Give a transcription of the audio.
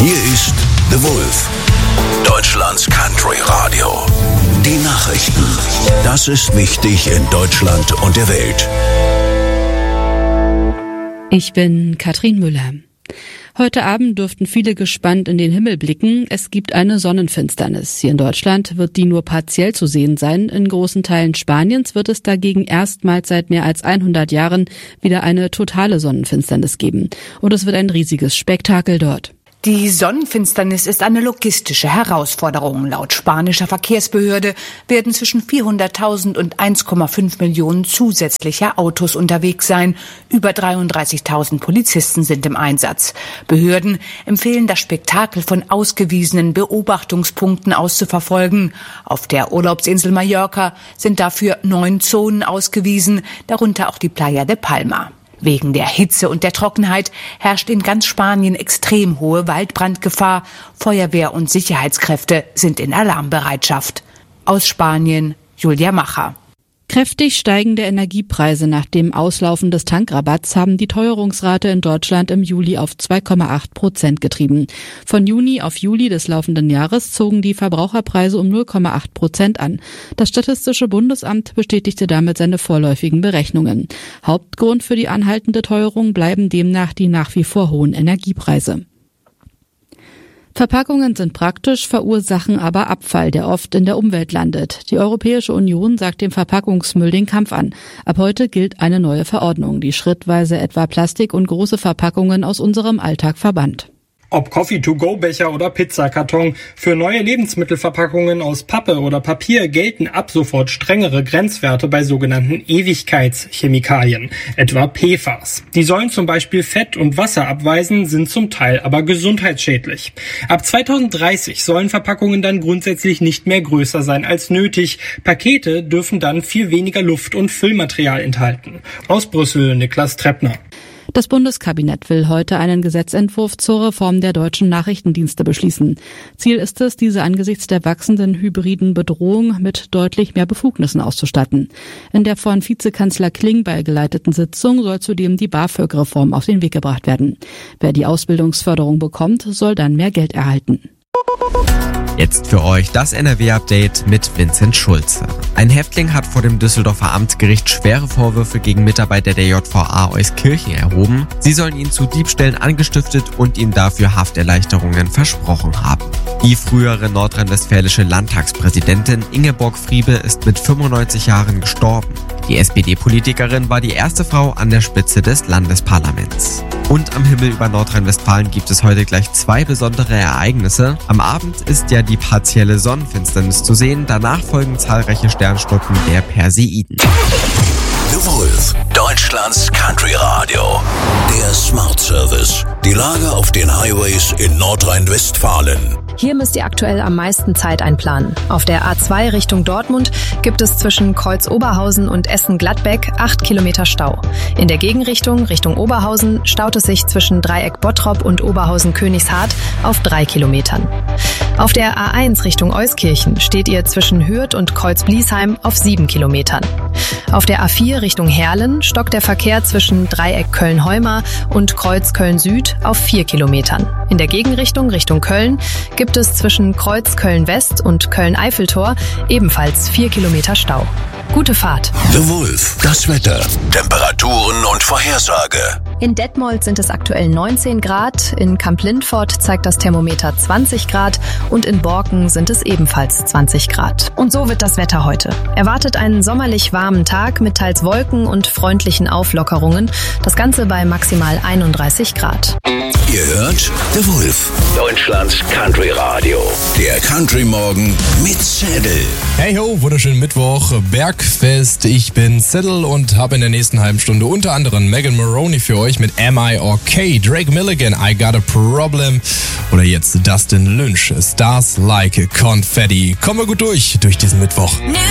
Hier ist The Wolf, Deutschlands Country Radio. Die Nachrichten. Das ist wichtig in Deutschland und der Welt. Ich bin Katrin Müller. Heute Abend dürften viele gespannt in den Himmel blicken. Es gibt eine Sonnenfinsternis. Hier in Deutschland wird die nur partiell zu sehen sein. In großen Teilen Spaniens wird es dagegen erstmals seit mehr als 100 Jahren wieder eine totale Sonnenfinsternis geben. Und es wird ein riesiges Spektakel dort. Die Sonnenfinsternis ist eine logistische Herausforderung. Laut spanischer Verkehrsbehörde werden zwischen 400.000 und 1,5 Millionen zusätzliche Autos unterwegs sein. Über 33.000 Polizisten sind im Einsatz. Behörden empfehlen, das Spektakel von ausgewiesenen Beobachtungspunkten aus zu verfolgen. Auf der Urlaubsinsel Mallorca sind dafür 9 Zonen ausgewiesen, darunter auch die Playa de Palma. Wegen der Hitze und der Trockenheit herrscht in ganz Spanien extrem hohe Waldbrandgefahr. Feuerwehr und Sicherheitskräfte sind in Alarmbereitschaft. Aus Spanien, Julia Macher. Kräftig steigende Energiepreise nach dem Auslaufen des Tankrabatts haben die Teuerungsrate in Deutschland im Juli auf 2,8% getrieben. Von Juni auf Juli des laufenden Jahres zogen die Verbraucherpreise um 0,8% an. Das Statistische Bundesamt bestätigte damit seine vorläufigen Berechnungen. Hauptgrund für die anhaltende Teuerung bleiben demnach die nach wie vor hohen Energiepreise. Verpackungen sind praktisch, verursachen aber Abfall, der oft in der Umwelt landet. Die Europäische Union sagt dem Verpackungsmüll den Kampf an. Ab heute gilt eine neue Verordnung, die schrittweise etwa Plastik und große Verpackungen aus unserem Alltag verbannt. Ob Coffee-to-go-Becher oder Pizzakarton, für neue Lebensmittelverpackungen aus Pappe oder Papier gelten ab sofort strengere Grenzwerte bei sogenannten Ewigkeitschemikalien, etwa PFAS. Die sollen zum Beispiel Fett und Wasser abweisen, sind zum Teil aber gesundheitsschädlich. Ab 2030 sollen Verpackungen dann grundsätzlich nicht mehr größer sein als nötig. Pakete dürfen dann viel weniger Luft- und Füllmaterial enthalten. Aus Brüssel, Niklas Treppner. Das Bundeskabinett will heute einen Gesetzentwurf zur Reform der deutschen Nachrichtendienste beschließen. Ziel ist es, diese angesichts der wachsenden hybriden Bedrohung mit deutlich mehr Befugnissen auszustatten. In der von Vizekanzler Klingbeil geleiteten Sitzung soll zudem die BAföG-Reform auf den Weg gebracht werden. Wer die Ausbildungsförderung bekommt, soll dann mehr Geld erhalten. Jetzt für euch das NRW-Update mit Vincent Schulze. Ein Häftling hat vor dem Düsseldorfer Amtsgericht schwere Vorwürfe gegen Mitarbeiter der JVA Euskirchen erhoben. Sie sollen ihn zu Diebstählen angestiftet und ihm dafür Hafterleichterungen versprochen haben. Die frühere nordrhein-westfälische Landtagspräsidentin Ingeborg Friebe ist mit 95 Jahren gestorben. Die SPD-Politikerin war die erste Frau an der Spitze des Landesparlaments. Und am Himmel über Nordrhein-Westfalen gibt es heute gleich 2 besondere Ereignisse. Am Abend ist ja die partielle Sonnenfinsternis zu sehen. Danach folgen zahlreiche Sternschnuppen der Perseiden. The Wolf, Deutschlands Country Radio. Der Smart Service. Die Lage auf den Highways in Nordrhein-Westfalen. Hier müsst ihr aktuell am meisten Zeit einplanen. Auf der A2 Richtung Dortmund gibt es zwischen Kreuz-Oberhausen und Essen-Gladbeck 8 Kilometer Stau. In der Gegenrichtung, Richtung Oberhausen, staut es sich zwischen Dreieck Bottrop und Oberhausen-Königshardt auf 3 Kilometern. Auf der A1 Richtung Euskirchen steht ihr zwischen Hürth und Kreuz-Bliesheim auf 7 Kilometern. Auf der A4 Richtung Herlen stockt der Verkehr zwischen Dreieck Köln-Heumar und Kreuz Köln-Süd auf 4 Kilometern. In der Gegenrichtung, Richtung Köln, gibt es zwischen Kreuz Köln-West und Köln-Eiffeltor ebenfalls 4 Kilometer Stau. Gute Fahrt. The Wolf, das Wetter, Temperaturen und Vorhersage. In Detmold sind es aktuell 19 Grad, in Kamp-Lindfort zeigt das Thermometer 20 Grad und in Borken sind es ebenfalls 20 Grad. Und so wird das Wetter heute. Erwartet einen sommerlich warmen Tag mit teils Wolken und freundlichen Auflockerungen. Das Ganze bei maximal 31 Grad. Ihr hört The Wolf, Deutschlands Country Radio. Der Country Morgen mit Zettel. Hey ho, wunderschönen Mittwoch, Bergfest. Ich bin Zettel und habe in der nächsten halben Stunde unter anderem Megan Maroney für euch mit Am I Okay, Drake Milligan, I Got a Problem oder jetzt Dustin Lynch, Stars Like Confetti. Kommen wir gut durch diesen Mittwoch.